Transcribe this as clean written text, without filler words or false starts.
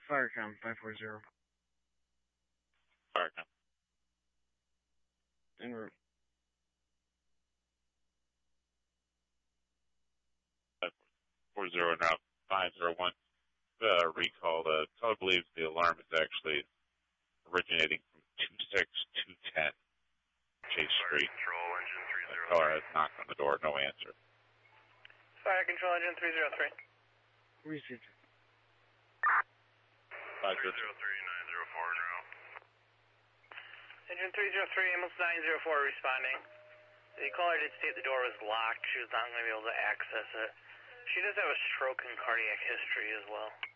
Firecom 540. Firecom. En route. 540 now. 501. Recall. The caller believes the alarm is actually originating from 26210 Chase Street. Control engine 303. The caller has knocked on the door. No answer. Fire control engine 303. Received. 503. 303-904 now. Engine 303, ambulance 904 responding. The caller did state the door was locked. She was not going to be able to access it. She does have a stroke and cardiac history as well.